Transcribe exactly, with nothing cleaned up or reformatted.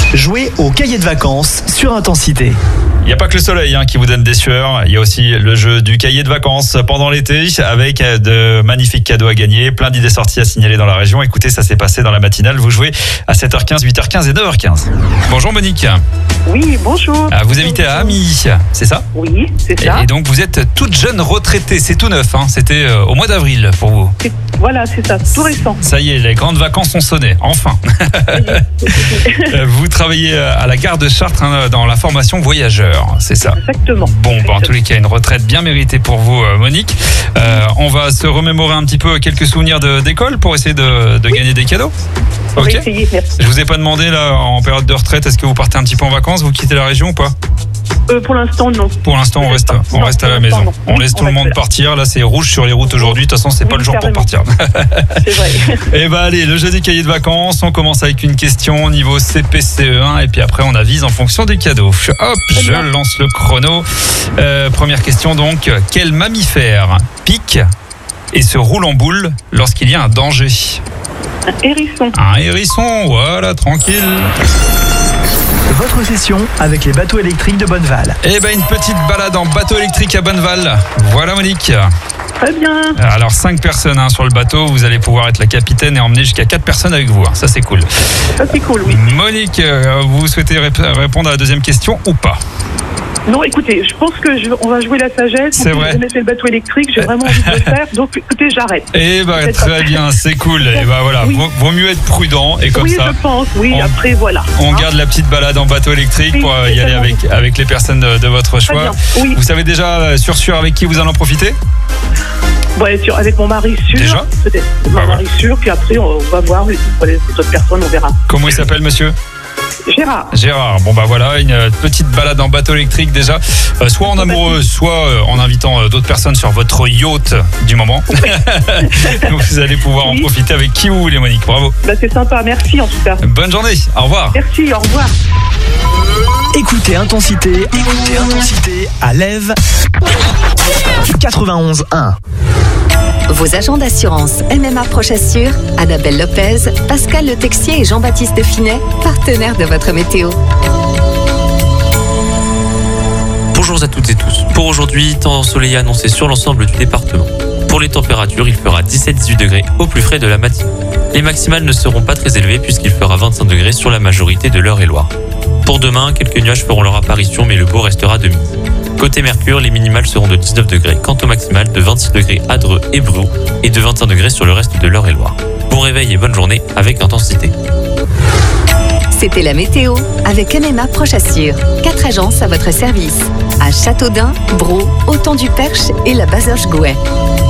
Jouez au cahier de vacances sur Intensité. Il n'y a pas que le soleil hein, qui vous donne des sueurs, il y a aussi le jeu du cahier de vacances pendant l'été avec de magnifiques cadeaux à gagner, plein d'idées sorties à signaler dans la région. Écoutez, ça s'est passé dans la matinale, vous jouez à sept heures quinze, huit heures quinze et neuf heures quinze. Bonjour Monique. Oui, bonjour. Ah, vous habitez à Amy, c'est ça ? Oui, c'est ça. Et, et donc vous êtes toute jeune retraitée, c'est tout neuf, hein, c'était euh, au mois d'avril pour vous. C'est, voilà, c'est ça, tout récent. Ça y est, les grandes vacances ont sonné, enfin. Vous travaillez à la gare de Chartres hein, dans la formation voyageur, c'est ça ? Exactement. Bon, bah, en tous les cas, une retraite bien méritée pour vous, Monique. Euh, on va se remémorer un petit peu quelques souvenirs de, d'école pour essayer de, de oui. gagner des cadeaux. On Ok. va essayer, merci. Je vous ai pas demandé là en période de retraite, est-ce que vous partez un petit peu en vacances, vous quittez la région ou pas ? Euh, pour l'instant, non. Pour l'instant, on reste, on Non, reste à la pour l'instant, maison. non. On laisse On tout le reste monde là. partir. Là, c'est rouge sur les routes aujourd'hui. De toute façon, c'est Oui, pas le jour pour carrément. partir. C'est vrai. Et bah allez, le jeu des cahiers de vacances. On commence avec une question au niveau C P C E un et puis après on avise en fonction des cadeaux. Hop, je bien. lance le chrono. Euh, première question donc. Quel mammifère pique et se roule en boule lorsqu'il y a un danger ? Un hérisson. Un hérisson. Voilà, tranquille. Votre session avec les bateaux électriques de Bonneval. Et ben une petite balade en bateau électrique à Bonneval. Voilà Monique. Très bien. Alors cinq personnes hein, sur le bateau, vous allez pouvoir être la capitaine et emmener jusqu'à quatre personnes avec vous. Hein. Ça c'est cool. Ça, c'est cool, oui. Monique, euh, vous souhaitez rép- répondre à la deuxième question ou pas ? Non, écoutez, je pense que je, on va jouer la sagesse. C'est vrai. J'ai jamais fait le bateau électrique, j'ai vraiment envie de le faire. Donc, écoutez, j'arrête. Eh ben Peut-être très pas. bien, c'est cool. Et ben voilà, Oui. vaut, vaut mieux être prudent et comme oui, ça. je pense. Oui, on- après, voilà. On Hein. garde la petite balade en bateau électrique Oui, pour euh, y aller totalement. avec, avec les personnes de, de votre Très choix. bien. Oui. Vous savez déjà euh, sûr sûr avec qui vous allez en profiter ? Ouais, sur- avec mon mari sûr. Déjà Peut-être. Mon Bah, mari sûr, puis après, on va voir les, les autres personnes, on verra. Comment il s'appelle monsieur ? Gérard. Gérard, bon bah voilà, une petite balade en bateau électrique déjà, euh, soit en amoureux, soit euh, en invitant euh, d'autres personnes sur votre yacht du moment. Vous allez pouvoir en Oui. profiter avec qui vous voulez Monique, bravo. Bah, c'est sympa, merci en tout cas. Bonne journée, au revoir. Merci, au revoir. Écoutez Intensité, écoutez Intensité à Lève quatre-vingt-onze un. Vos agents d'assurance M M A Prochassure, Annabelle Lopez, Pascal Le Texier et Jean-Baptiste Finet, partenaires de votre météo. Bonjour à toutes et tous. Pour aujourd'hui, temps ensoleillé annoncé sur l'ensemble du département. Pour les températures, il fera dix-sept à dix-huit degrés au plus frais de la matinée. Les maximales ne seront pas très élevées puisqu'il fera vingt-cinq degrés sur la majorité de l'Eure-et-Loire. Pour demain, quelques nuages feront leur apparition mais le beau restera de mise. Côté Mercure, les minimales seront de dix-neuf degrés, quant au maximal de vingt-six degrés à Dreux et Brou et de vingt-cinq degrés sur le reste de l'Eure-et-Loire. Bon réveil et bonne journée avec Intensité. C'était la météo avec M M A Prochassure. Quatre agences à votre service. À Châteaudun, Braux, Auton-du-Perche et la Bazoche-Gouet.